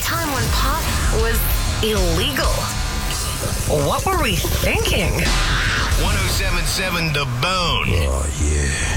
time when pot was illegal. What were we thinking? 1077 The Bone. Oh, yeah.